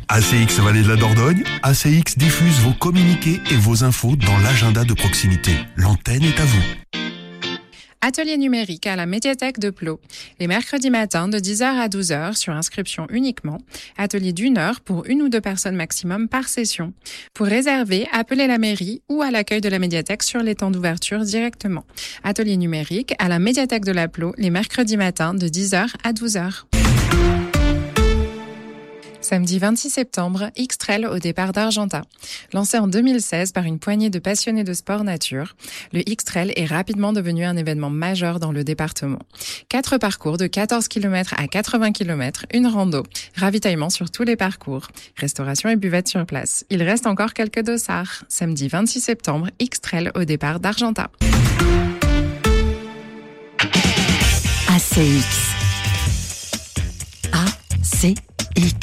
ACX Vallée de la Dordogne, ACX diffuse vos communiqués et vos infos dans l'agenda de proximité. L'antenne est à vous. Atelier numérique à la médiathèque de Plo. Les mercredis matins de 10h à 12h sur inscription uniquement. Atelier d'1 heure pour 1 ou 2 personnes maximum par session. Pour réserver, appelez la mairie ou à l'accueil de la médiathèque sur les temps d'ouverture directement. Atelier numérique à la médiathèque de la Plo les mercredis matins de 10h à 12h. Samedi 26 septembre, X-Trail au départ d'Argentat. Lancé en 2016 par une poignée de passionnés de sport nature, le X-Trail est rapidement devenu un événement majeur dans le département. 4 parcours de 14 km à 80 km, une rando, ravitaillement sur tous les parcours, restauration et buvette sur place. Il reste encore quelques dossards. Samedi 26 septembre, X-Trail au départ d'Argentat. ACX. ACX.